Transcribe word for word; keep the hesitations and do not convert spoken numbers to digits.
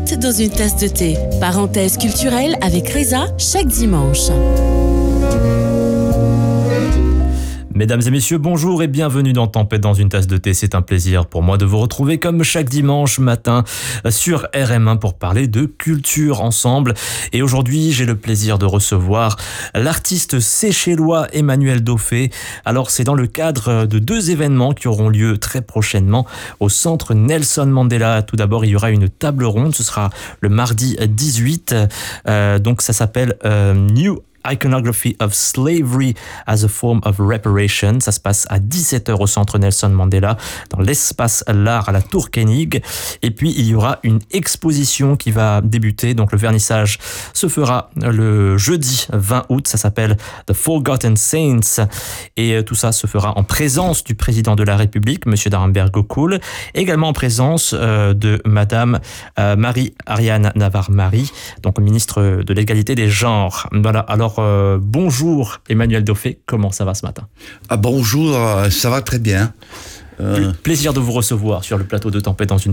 Tempête dans une tasse de thé. Parenthèse culturelle avec Reza chaque dimanche. Mesdames et messieurs, bonjour et bienvenue dans Tempête dans une tasse de thé. C'est un plaisir pour moi de vous retrouver comme chaque dimanche matin sur R M un pour parler de culture ensemble. Et aujourd'hui, j'ai le plaisir de recevoir l'artiste séchellois Emmanuel Daufé. Alors, c'est dans le cadre de deux événements qui auront lieu très prochainement au centre Nelson Mandela. Tout d'abord, il y aura une table ronde. Ce sera le mardi dix-huit. Euh, donc, ça s'appelle euh, New Iconography of Slavery as a Form of Reparation. Ça se passe à dix-sept heures au centre Nelson Mandela, dans l'espace L'Art à la Tour Koenig. Et puis, il y aura une exposition qui va débuter. Donc, le vernissage se fera le jeudi vingt août. Ça s'appelle The Forgotten Saints. Et tout ça se fera en présence du président de la République, Monsieur Darenberg Gokul. Également en présence euh, de Madame euh, Marie-Ariane Navarre-Marie, donc ministre de l'Égalité des Genres. Voilà. Alors, Euh, bonjour Emmanuel Daufé, comment ça va ce matin ? Ah bonjour, ça va très bien. Euh... Plaisir de vous recevoir sur le plateau de Tempête dans une